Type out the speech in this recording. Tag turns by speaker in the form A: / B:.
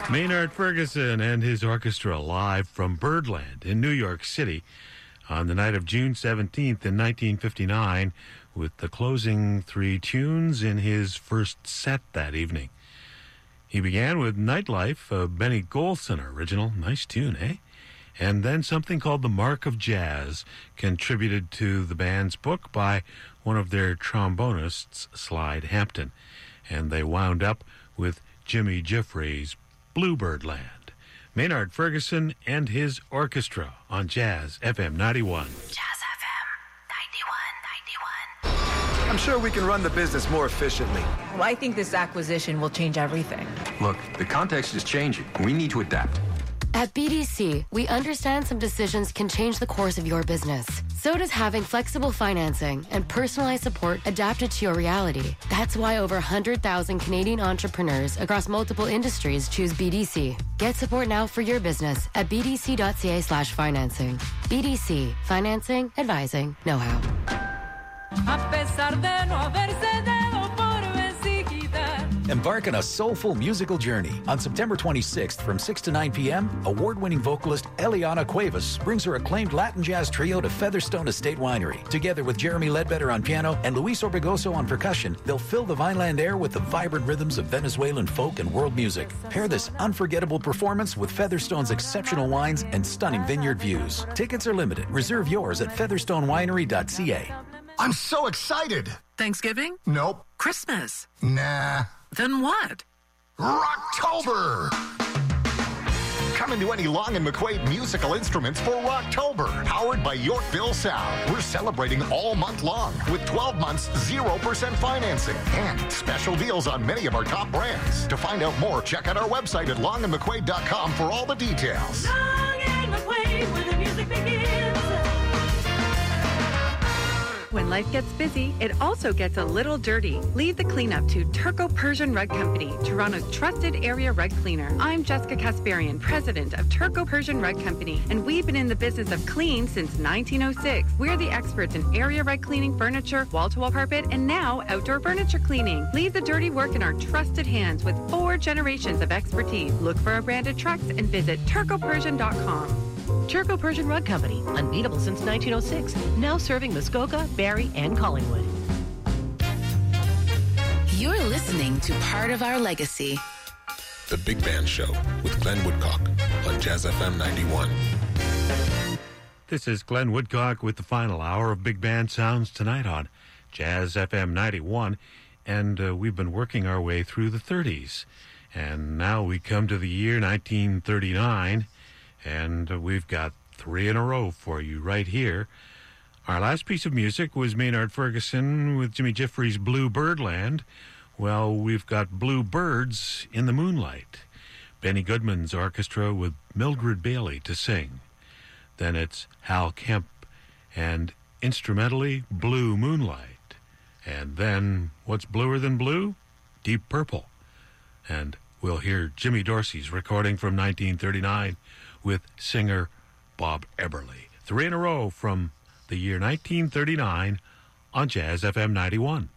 A: Maynard Ferguson and his orchestra live from Birdland in New York City on the night of June 17th in 1959 with the closing three tunes in his first set that evening. He began with Nightlife, a Benny Golson original. Nice tune, eh? And then something called The Mark of Jazz, contributed to the band's book by one of their trombonists, Slide Hampton. And they wound up with Jimmy Jeffries' Bluebird Land. Maynard Ferguson and his orchestra on Jazz FM 91.
B: Jazz FM 91.
C: I'm sure we can run the business more efficiently.
D: Well, I think this acquisition will change everything.
E: Look, the context is changing. We need to adapt.
F: At BDC, we understand some decisions can change the course of your business. So does having flexible financing and personalized support adapted to your reality. That's why over 100,000 Canadian entrepreneurs across multiple industries choose BDC. Get support now for your business at bdc.ca/financing. BDC. Financing, advising, know-how.
G: Embark on a soulful musical journey. On September 26th from 6 to 9 p.m., award-winning vocalist Eliana Cuevas brings her acclaimed Latin jazz trio to Featherstone Estate Winery. Together with Jeremy Ledbetter on piano and Luis Orbegoso on percussion, they'll fill the Vineland air with the vibrant rhythms of Venezuelan folk and world music. Pair this unforgettable performance with Featherstone's exceptional wines and stunning vineyard views. Tickets are limited. Reserve yours at featherstonewinery.ca.
H: I'm so excited!
I: Thanksgiving?
H: Nope.
I: Christmas?
H: Nah.
I: Then what?
H: Rocktober! Come into any Long & McQuaid musical instruments for Rocktober, powered by Yorkville Sound. We're celebrating all month long with 12 months 0% financing and special deals on many of our top brands. To find out more, check out our website at longandmcquaid.com for all the details.
B: Long and McQuaid, where the music begins.
J: When life gets busy, it also gets a little dirty. Leave the cleanup to Turco Persian Rug Company, Toronto's trusted area rug cleaner. I'm Jessica Kasparian, president of Turco Persian Rug Company, and we've been in the business of clean since 1906. We're the experts in area rug cleaning, furniture, wall-to-wall carpet, and now outdoor furniture cleaning. Leave the dirty work in our trusted hands with 4 generations of expertise. Look for our branded trucks and visit turcopersian.com.
K: Turco Persian Rug Company, unbeatable since 1906, now serving Muskoka, Barrie, and Collingwood.
B: You're listening to Part of Our Legacy.
L: The Big Band Show with Glenn Woodcock on Jazz FM 91.
A: This is Glenn Woodcock with the final hour of Big Band Sounds tonight on Jazz FM 91. And we've been working our way through the 30s. And now we come to the year 1939. And we've got 3 in a row for you right here. Our last piece of music was Maynard Ferguson with Jimmy Jeffries' Bluebird Land. Well, we've got Bluebirds in the Moonlight. Benny Goodman's orchestra with Mildred Bailey to sing. Then it's Hal Kemp and instrumentally Blue Moonlight. And then what's bluer than blue? Deep Purple. And we'll hear Jimmy Dorsey's recording from 1939 with singer Bob Eberly. 3 in a row from the year 1939 on Jazz FM 91.